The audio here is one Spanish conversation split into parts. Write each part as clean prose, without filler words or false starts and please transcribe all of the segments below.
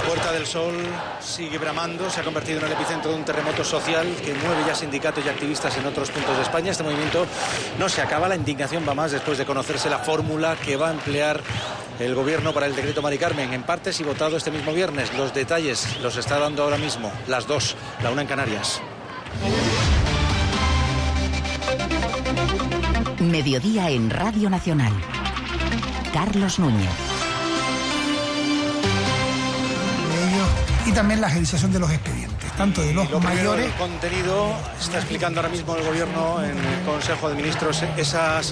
Puerta del Sol sigue bramando, se ha convertido en el epicentro de un terremoto social que mueve ya sindicatos y activistas en otros puntos de España. Este movimiento no se acaba, la indignación va más después de conocerse la fórmula que va a emplear el gobierno para el decreto Mari Carmen, en partes y votado este mismo viernes. Los detalles los está dando ahora mismo, las 2, la 1 en Canarias. Mediodía en Radio Nacional. Carlos Núñez. Y también la agilización de los expedientes, tanto de los mayores. El contenido está explicando ahora mismo el gobierno en el Consejo de Ministros esas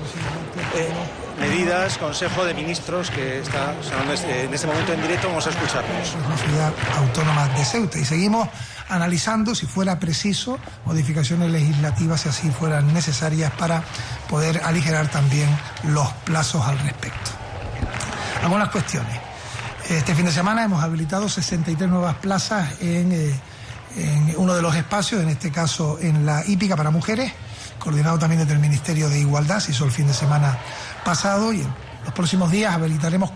medidas, Consejo de Ministros que está sonando en este momento en directo. Vamos a escucharlos. La ciudad autónoma de Ceuta y seguimos analizando si fuera preciso modificaciones legislativas, si así fueran necesarias, para poder aligerar también los plazos al respecto. Algunas cuestiones. Este fin de semana hemos habilitado 63 nuevas plazas en uno de los espacios, en este caso en la hípica para mujeres, coordinado también desde el Ministerio de Igualdad, se hizo el fin de semana pasado, y en los próximos días habilitaremos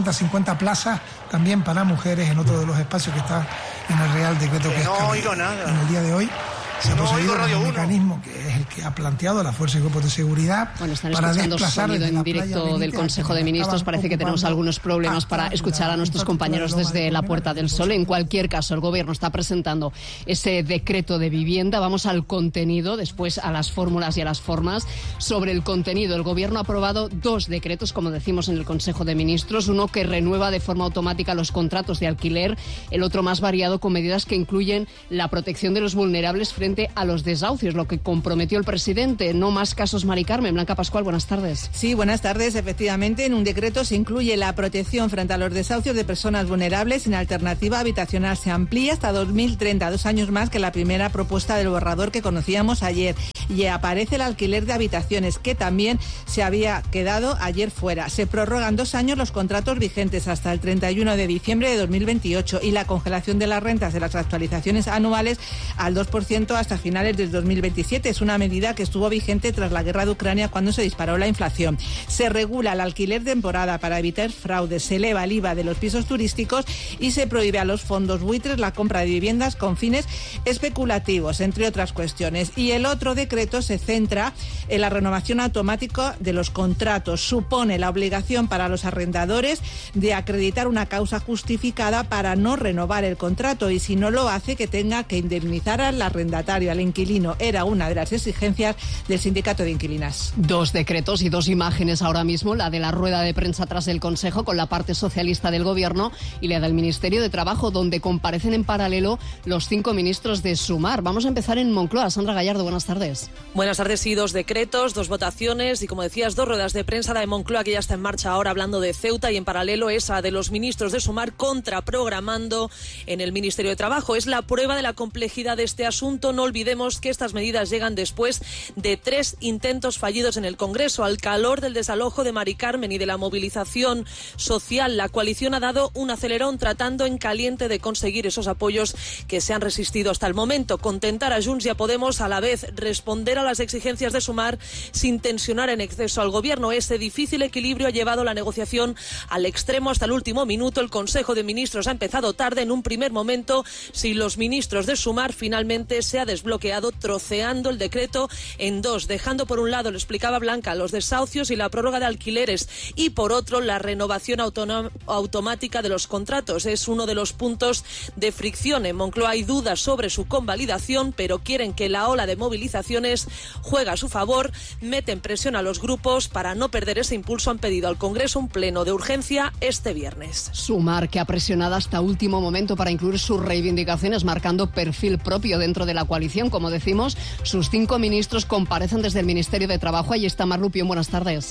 450 plazas también para mujeres en otro de los espacios que está en el Real Decreto que no oigo nada. En el día de hoy se ha procedido con un mecanismo que es el que ha planteado la Fuerza y Grupos de Seguridad. Bueno, están para escuchando desplazar sonido en directo del Consejo de Ministros. Parece que tenemos algunos problemas para escuchar a nuestros compañeros desde la Puerta del Sol. En cualquier caso, el Gobierno está presentando ese decreto de vivienda. Vamos al contenido, después a las fórmulas y a las formas. Sobre el contenido, el Gobierno ha aprobado 2 decretos, como decimos en el Consejo de Ministros. Uno que renueva de forma automática los contratos de alquiler, el otro más variado, con medidas que incluyen la protección de los vulnerables frente a los desahucios, lo que comprometió el presidente. No más casos Mari Carmen. Blanca Pascual, buenas tardes. Sí, buenas tardes. Efectivamente, en un decreto se incluye la protección frente a los desahucios de personas vulnerables. En alternativa habitacional se amplía hasta 2030, 2 años más que la primera propuesta del borrador que conocíamos ayer. Y aparece el alquiler de habitaciones, que también se había quedado ayer fuera. Se prorrogan 2 años los contratos vigentes hasta el 31 de diciembre de 2028 y la congelación de las rentas de las actualizaciones anuales al 2% hasta finales del 2027. Es una medida que estuvo vigente tras la guerra de Ucrania, cuando se disparó la inflación. Se regula el alquiler de temporada para evitar fraudes, se eleva el IVA de los pisos turísticos y se prohíbe a los fondos buitres la compra de viviendas con fines especulativos, entre otras cuestiones. Y el otro decreto se centra en la renovación automática de los contratos. Supone la obligación para los arrendadores de acreditar una causa justificada para no renovar el contrato, y si no lo hace, que tenga que indemnizar al arrendatario, al inquilino. Era una de las exigencias del sindicato de inquilinas. 2 decretos y 2 imágenes ahora mismo, la de la rueda de prensa tras el Consejo con la parte socialista del Gobierno y la del Ministerio de Trabajo, donde comparecen en paralelo los 5 ministros de Sumar. Vamos a empezar en Moncloa. Sandra Gallardo, buenas tardes. Buenas tardes. Sí, 2 decretos, 2 votaciones y, como decías, 2 ruedas de prensa. La de Moncloa, que ya está en marcha ahora, hablando de Ceuta, y en paralelo esa de los ministros de Sumar contraprogramando en el Ministerio de Trabajo. Es la prueba de la complejidad de este asunto. No olvidemos que estas medidas llegan después de 3 intentos fallidos en el Congreso. Al calor del desalojo de Mari Carmen y de la movilización social, la coalición ha dado un acelerón, tratando en caliente de conseguir esos apoyos que se han resistido hasta el momento. Contentar a Junts y a Podemos, a la vez responder a las exigencias de Sumar sin tensionar en exceso al Gobierno. Ese difícil equilibrio ha llevado la negociación al extremo hasta el último minuto. El Consejo de Ministros ha empezado tarde. En un primer momento, si los ministros de Sumar, finalmente se ha desbloqueado, troceando el decreto en 2, dejando por un lado, lo explicaba Blanca, los desahucios y la prórroga de alquileres, y por otro la renovación automática de los contratos. Es uno de los puntos de fricción. En Moncloa hay dudas sobre su convalidación, pero quieren que la ola de movilizaciones juegue a su favor. Meten presión a los grupos para no perder ese impulso. Han pedido al Congreso un pleno de urgencia este viernes. Sumar, que ha presionado hasta último momento para incluir sus reivindicaciones, marcando perfil propio dentro de la coalición. Como decimos, sus 5 ministros comparecen desde el Ministerio de Trabajo. Ahí está Mar Lupión, buenas tardes.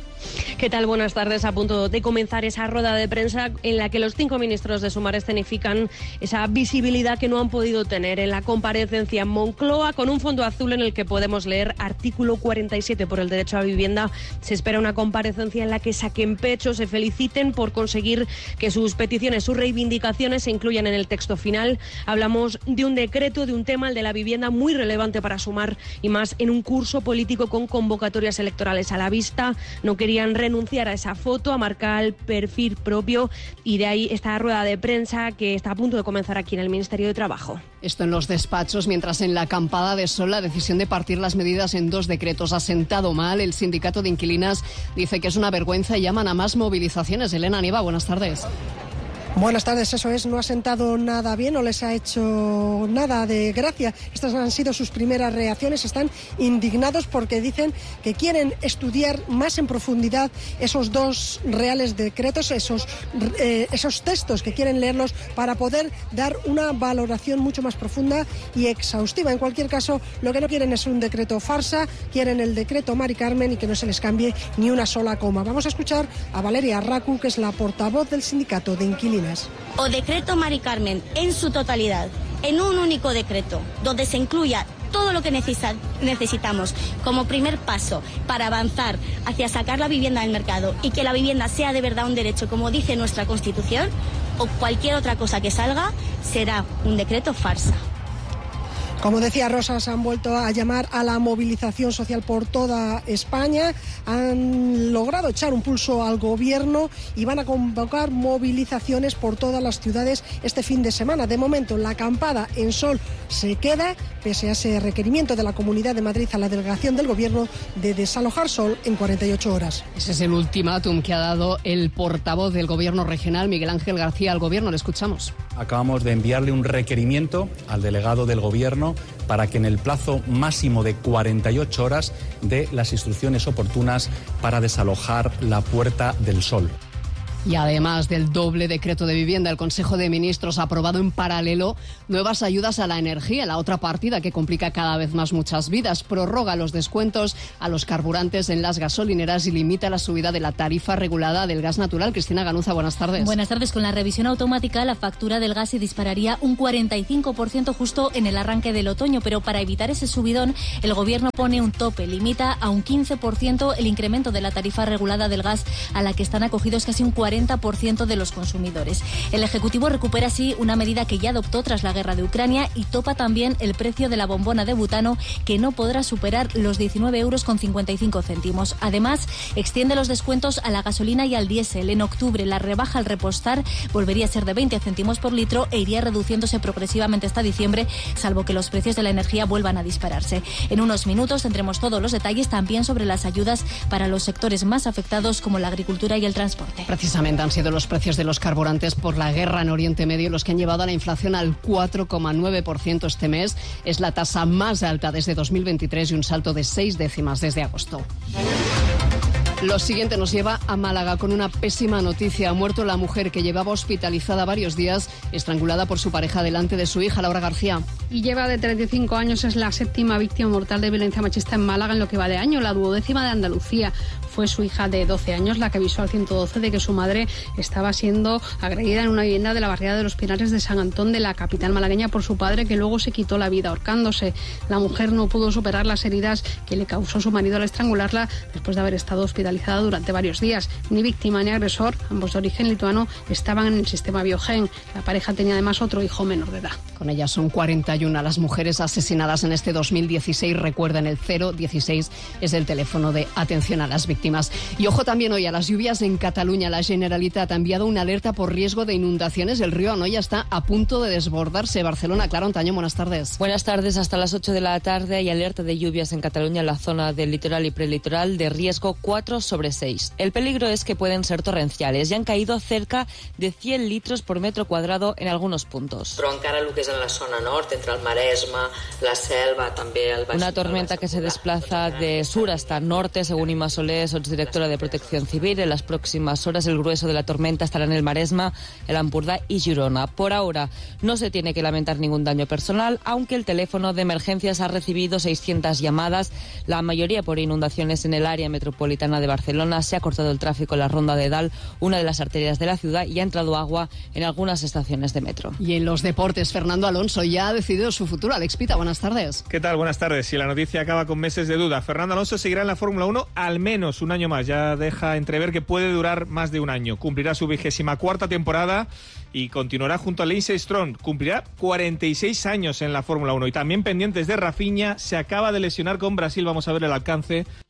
¿Qué tal? Buenas tardes. A punto de comenzar esa rueda de prensa en la que los 5 ministros de Sumar escenifican esa visibilidad que no han podido tener en la comparecencia en Moncloa, con un fondo azul en el que podemos leer artículo 47 por el derecho a vivienda. Se espera una comparecencia en la que saquen pecho, se feliciten por conseguir que sus peticiones, sus reivindicaciones se incluyan en el texto final. Hablamos de un decreto, de un tema, el de la vivienda, muy relevante para Sumar, y más en un curso político con convocatorias electorales a la vista. No querían renunciar a esa foto, a marcar el perfil propio, y de ahí esta rueda de prensa que está a punto de comenzar aquí en el Ministerio de Trabajo. Esto en los despachos, mientras en la acampada de Sol la decisión de partir las medidas en 2 decretos ha sentado mal. El sindicato de inquilinas dice que es una vergüenza y llaman a más movilizaciones. Elena Nieva, buenas tardes. Buenas tardes, eso es, no ha sentado nada bien, no les ha hecho nada de gracia. Estas han sido sus primeras reacciones, están indignados porque dicen que quieren estudiar más en profundidad esos 2 reales decretos, esos textos, que quieren leerlos para poder dar una valoración mucho más profunda y exhaustiva. En cualquier caso, lo que no quieren es un decreto farsa, quieren el decreto Mari Carmen y que no se les cambie ni una sola coma. Vamos a escuchar a Valeria Arracu, que es la portavoz del sindicato de inquilinas. O decreto Mari Carmen en su totalidad, en un único decreto, donde se incluya todo lo que necesitamos como primer paso para avanzar hacia sacar la vivienda del mercado y que la vivienda sea de verdad un derecho, como dice nuestra Constitución, o cualquier otra cosa que salga, será un decreto farsa. Como decía Rosas, han vuelto a llamar a la movilización social por toda España, han logrado echar un pulso al gobierno y van a convocar movilizaciones por todas las ciudades este fin de semana. De momento, la acampada en Sol se queda, pese a ese requerimiento de la Comunidad de Madrid a la delegación del gobierno de desalojar Sol en 48 horas. Ese es el ultimátum que ha dado el portavoz del gobierno regional, Miguel Ángel García, al gobierno. Le escuchamos. Acabamos de enviarle un requerimiento al delegado del gobierno para que en el plazo máximo de 48 horas dé las instrucciones oportunas para desalojar la Puerta del Sol. Y además del doble decreto de vivienda, el Consejo de Ministros ha aprobado en paralelo nuevas ayudas a la energía, la otra partida que complica cada vez más muchas vidas. Prorroga los descuentos a los carburantes en las gasolineras y limita la subida de la tarifa regulada del gas natural. Cristina Ganuza, buenas tardes. Buenas tardes. Con la revisión automática, la factura del gas se dispararía un 45% justo en el arranque del otoño, pero para evitar ese subidón, el Gobierno pone un tope, limita a un 15% el incremento de la tarifa regulada del gas a la que están acogidos casi un 40% de los consumidores. El Ejecutivo recupera así una medida que ya adoptó tras la guerra de Ucrania y topa también el precio de la bombona de butano, que no podrá superar los 19,55 €. Además, extiende los descuentos a la gasolina y al diésel. En octubre, la rebaja al repostar volvería a ser de 20 céntimos por litro e iría reduciéndose progresivamente hasta diciembre, salvo que los precios de la energía vuelvan a dispararse. En unos minutos tendremos todos los detalles también sobre las ayudas para los sectores más afectados, como la agricultura y el transporte. Precisamente han sido los precios de los carburantes por la guerra en Oriente Medio los que han llevado a la inflación al 4,9% este mes. Es la tasa más alta desde 2023 y un salto de 6 décimas desde agosto. Lo siguiente nos lleva a Málaga con una pésima noticia. Ha muerto la mujer que llevaba hospitalizada varios días, estrangulada por su pareja delante de su hija, Laura García. Y lleva de 35 años, es la 7ª víctima mortal de violencia machista en Málaga en lo que va de año, la 12ª de Andalucía. Fue su hija de 12 años la que avisó al 112 de que su madre estaba siendo agredida en una vivienda de la barriada de los Pinares de San Antón, de la capital malagueña, por su padre, que luego se quitó la vida ahorcándose. La mujer no pudo superar las heridas que le causó su marido al estrangularla después de haber estado hospitalizada durante varios días. Ni víctima ni agresor, ambos de origen lituano, estaban en el sistema Biogen. La pareja tenía además otro hijo menor de edad. Con ellas son 41 las mujeres asesinadas en este 2016. Recuerden, el 016 es el teléfono de atención a las víctimas. Y ojo también hoy a las lluvias en Cataluña. La Generalitat ha enviado una alerta por riesgo de inundaciones. El río Anoia está a punto de desbordarse. Barcelona, Clara Ontaño, buenas tardes. Buenas tardes. Hasta las 8 de la tarde hay alerta de lluvias en Cataluña, en la zona del litoral y prelitoral, de riesgo 4/6. El peligro es que pueden ser torrenciales. Ya han caído cerca de 100 litros por metro cuadrado en algunos puntos. Però encara el que és en la zona nord, entre el Maresme, la Selva, també el Baix. Una tormenta que se desplaza de sur hasta norte, según Inma Solé, directora de Protección Civil. En las próximas horas el grueso de la tormenta estará en el Maresme, el Ampurdá y Girona. Por ahora no se tiene que lamentar ningún daño personal, aunque el teléfono de emergencias ha recibido 600 llamadas, la mayoría por inundaciones en el área metropolitana de Barcelona. Se ha cortado el tráfico en la Ronda de Dalt, una de las arterias de la ciudad, y ha entrado agua en algunas estaciones de metro. Y en los deportes, Fernando Alonso ya ha decidido su futuro. Alex Pita, buenas tardes. ¿Qué tal? Buenas tardes. Y la noticia acaba con meses de duda. Fernando Alonso seguirá en la Fórmula 1 al menos un año más. Ya deja entrever que puede durar más de un año. Cumplirá su 24ª temporada y continuará junto a Lance Stroll. Cumplirá 46 años en la Fórmula 1. Y también pendientes de Rafinha, se acaba de lesionar con Brasil. Vamos a ver el alcance